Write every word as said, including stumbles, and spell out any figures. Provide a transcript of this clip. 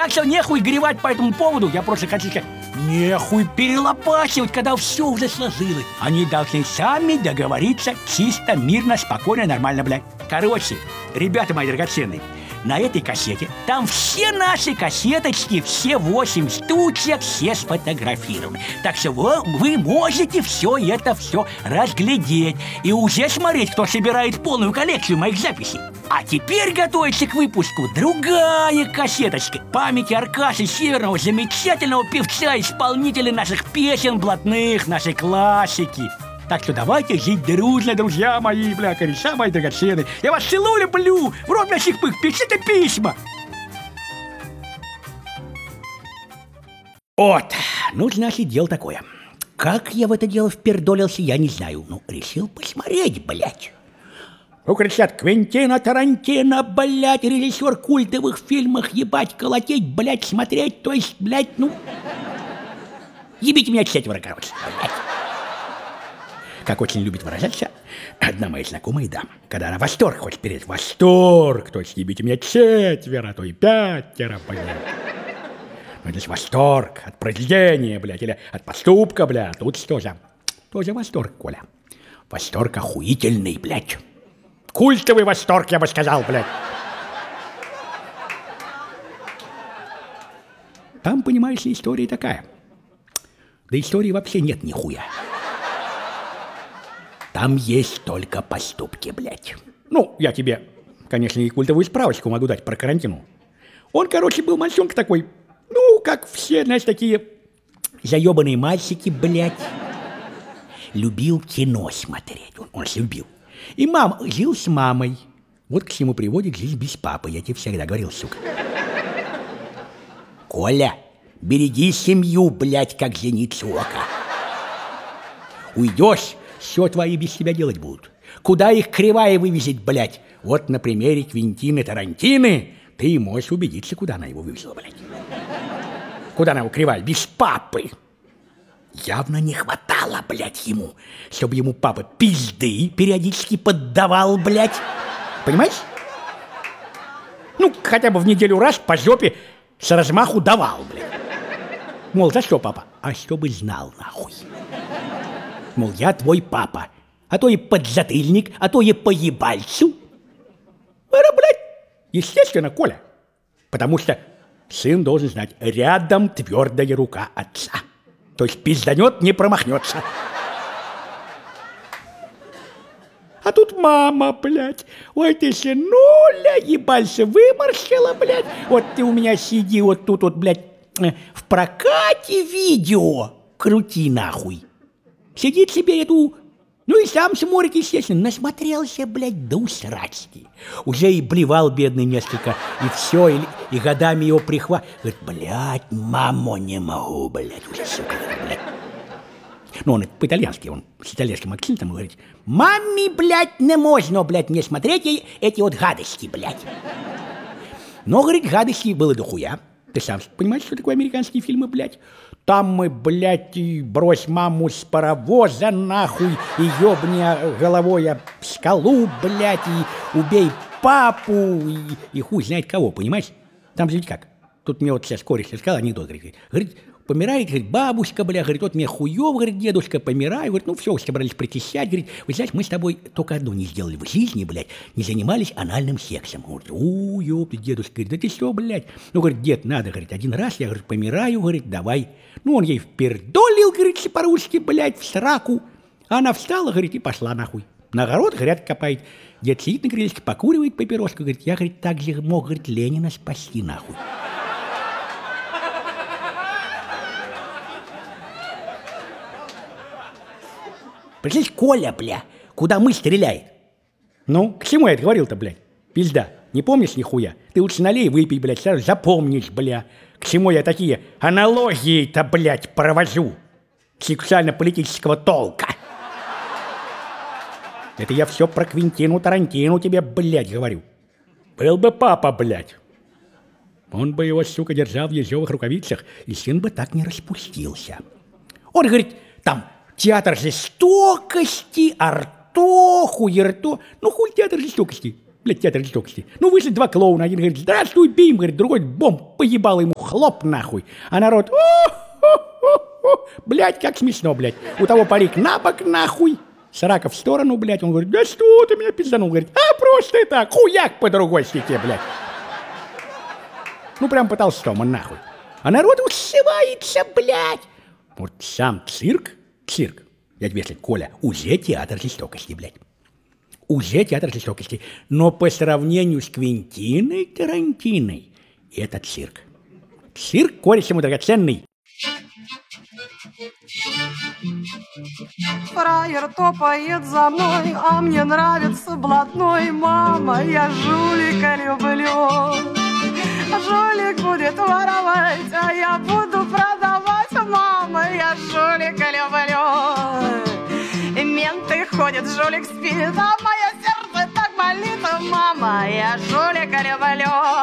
Так что нехуй горевать по этому поводу. Я просто хочу сказать, нехуй перелопачивать, когда все уже сложилось. Они должны сами договориться чисто, мирно, спокойно, нормально, блядь. Короче, ребята мои драгоценные, на этой кассете там все наши кассеточки, все восемь штучек, все сфотографированы. Так что вы, вы можете все это все разглядеть и уже смотреть, кто собирает полную коллекцию моих записей. А теперь готовится к выпуску другая кассеточка памяти Аркаши Северного, замечательного певца-исполнителя наших песен блатных, нашей классики. Так что давайте жить дружно, друзья мои, бля, кореша мои драгоценные. Я вас целую, люблю. В рот на пых, пишите письма. Вот, ну, значит, дело такое. Как я в это дело впердолился, я не знаю. Ну, решил посмотреть, блядь. Ну, кричат, Квентина Тарантино, блядь, режиссер культовых фильмов, ебать, колотеть, блядь, смотреть, то есть, блядь, ну... Ебите меня четверо, короче, блядь. Как очень любит выражаться одна моя знакомая дама, когда она восторг хочет перед восторг, то есть ебите меня четверо, а то и пятеро, блядь. Ну, это же восторг от произведения, блядь, или от поступка, блядь. Тут тоже, тоже восторг, Коля. Восторг охуительный, блядь. Культовый восторг, я бы сказал, блядь. Там, понимаешь ли, история такая. Да истории вообще нет нихуя. Там есть только поступки, блядь. Ну, я тебе, конечно, и культовую справочку могу дать про Карантину. Он, короче, был мальчонка такой, ну, как все, знаешь, такие заебанные мальчики, блядь. Любил кино смотреть, он, он любил. И мама, жил с мамой. Вот к чему приводит жизнь без папы, я тебе всегда говорил, сука. Коля, береги семью, блядь, как зеницу ока. Уйдешь, все твои без тебя делать будут. Куда их кривая вывезет, блядь? Вот на примере Квентины Тарантины ты можешь убедиться, куда она его вывезла, блядь. Куда она его кривая? Без папы. Явно не хватало, блядь, ему, чтобы ему папа пизды периодически поддавал, блядь. Понимаешь? Ну, хотя бы в неделю раз по жопе с размаху давал, блядь. Мол, за что, папа? А чтобы знал, нахуй. Мол, я твой папа, а то и подзатыльник, а то и по ебальцу. Это, блядь, естественно, Коля. Потому что сын должен знать, рядом твердая рука отца. То есть пизданет, не промахнется. А тут мама, блядь, ой ты сынуля, ебальца выморщила, блядь. Вот ты у меня сиди вот тут вот, блядь, в прокате видео крути нахуй. Сидит себе эту, ну и сам смотрит, естественно, насмотрелся, блядь, до усрачки. Уже и блевал бедный несколько, и все, и, и годами его прихват. Говорит, блядь, мамо, не могу, блядь, уже, сука, блядь. Ну, он по-итальянски, он с итальянским акцентом говорит, маме, блядь, не можно, блядь, мне смотреть эти вот гадости, блядь. Но, говорит, гадости было дохуя. Ты сам понимаешь, что такое американские фильмы, блядь? Там мы, блядь, и брось маму с паровоза, нахуй, и ёбни головой об скалу, блядь, и убей папу, и, и хуй знает кого, понимаешь? Там же ведь как? Тут мне вот сейчас кореш сказал анекдот, говорит, говорит, помирает, говорит, бабушка, бля, говорит, вот мне хуёв, говорит, дедушка, помирает, говорит, ну все, собрались причащать, говорит, вы знаете, мы с тобой только одно не сделали в жизни, блядь, не занимались анальным сексом. Говорит, у, ёпта, дедушка, говорит, да ты что, блядь? Ну, говорит, дед, надо, говорит, один раз, я, говорит, помираю, говорит, давай. Ну, он ей впердолил, говорит, по-русски, блядь, в сраку. Она встала, говорит, и пошла нахуй. На огород грядки копает. Дед сидит на крылечке, покуривает папироску, говорит, я, говорит, так же мог, говорит, Ленина спасти, нахуй. Представляешь, Коля, бля, куда мы стреляет? Ну, к чему я это говорил-то, блядь? Пизда, не помнишь нихуя? Ты лучше налей, выпей, блядь, сразу запомнишь, бля. К чему я такие аналогии-то, блядь, провожу? Сексуально-политического толка. Это я все про Квентину Тарантину тебе, блядь, говорю. Был бы папа, блядь. Он бы его, сука, держал в ежовых рукавицах, и сын бы так не распустился. Он говорит, там... Театр жестокости, арто, хуерто. Ну, хуй театр жестокости. Блядь, театр жестокости. Ну, вышли два клоуна. Один говорит, здравствуй, бим, говорит, другой бомб поебал ему хлоп нахуй. А народ, блядь, как смешно, блядь. У того парик на бок нахуй, срака в сторону, блядь. Он говорит, да что ты меня пизданул? Говорит, а просто это, хуяк по другой стеке, блядь. Ну прям по-толстому нахуй. А народ ушивается, блядь. Вот сам цирк, цирк, я тебе сказать, Коля, уже театр жестокости, блядь. Уже театр жестокости. Но по сравнению с Квентиной Тарантиной, это цирк. Цирк, кореш ему драгоценный. Фраер топает за мной, а мне нравится блатной. Мама, я жулика люблю. Жулик будет воровать, а я буду продавать. Мама, я жулика люблю. Менты ходят, жулик спит, а мое сердце так болит. Мама, я жулика люблю.